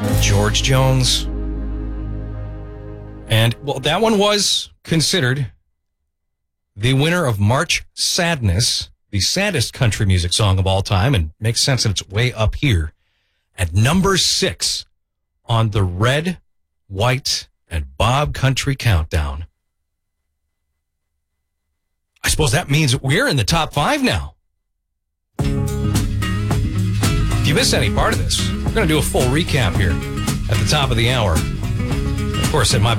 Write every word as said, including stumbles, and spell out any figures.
George Jones. And, well, that one was considered the winner of March Sadness, the saddest country music song of all time, and makes sense that it's way up here at number six on the Red, White, and Bob Country Countdown. I suppose that means we're in the top five now. If you missed any part of this, we're going to do a full recap here at the top of the hour. Of course, at my